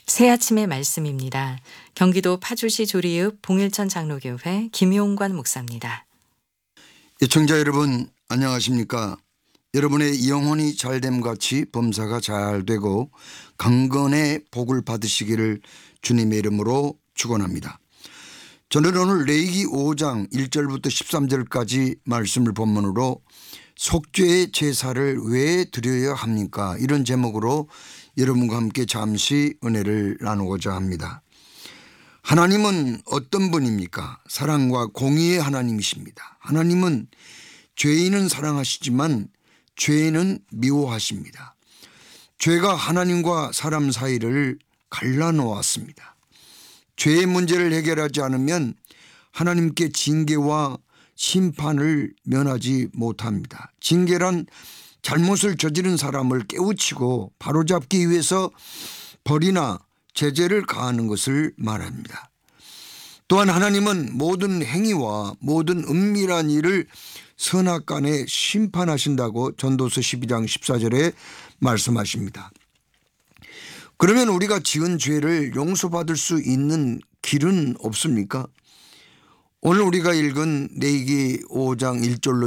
새 아침의 말씀입니다. 경기도 파주시 조리읍 봉일천 장로교회 김용관 목사입니다. 시청자 여러분 안녕하십니까? 여러분의 영혼이 잘됨 같이 범사가 잘 되고 강건의 복을 받으시기를 주님의 이름으로 축원합니다. 저는 오늘 레위기 5장 1절부터 13절까지 말씀을 본문으로 속죄의 제사를 왜 드려야 합니까? 이런 제목으로 여러분과 함께 잠시 은혜를 나누고자 합니다. 하나님은 어떤 분입니까? 사랑과 공의의 하나님이십니다. 하나님은 죄인은 사랑하시지만 죄인은 미워하십니다. 죄가 하나님과 사람 사이를 갈라놓았습니다. 죄의 문제를 해결하지 않으면 하나님께 징계와 심판을 면하지 못합니다. 징계란 잘못을 저지른 사람을 깨우치고 바로잡기 위해서 벌이나 제재를 가하는 것을 말합니다. 또한 하나님은 모든 행위와 모든 은밀한 일을 선악간에 심판하신다고 전도서 12장 14절에 말씀하십니다. 그러면 우리가 지은 죄를 용서받을 수 있는 길은 없습니까? 오늘 우리가 읽은 레위기 5장 1절로